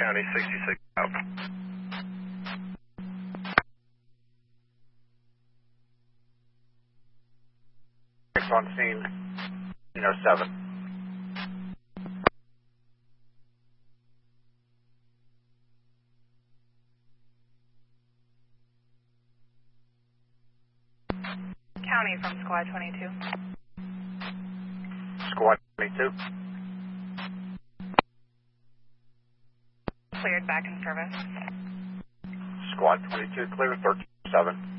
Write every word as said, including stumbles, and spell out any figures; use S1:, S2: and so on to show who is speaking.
S1: County sixty-six out.
S2: On scene, you know, seven.
S3: County from Squad twenty-two.
S2: Squad twenty-two.
S3: Cleared back in service.
S2: Squad twenty-two, clear thirteen seven.